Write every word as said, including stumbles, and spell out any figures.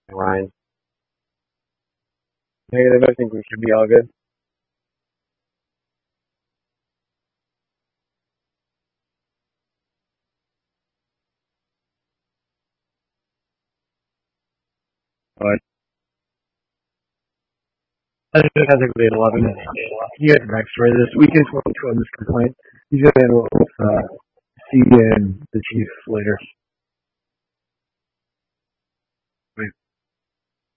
Ryan. Negative. I think we should be all good. But I think I think we had eleven. He had an extra this weekend. We'll on this complaint. He's gonna handle it with uh, C and the Chiefs later.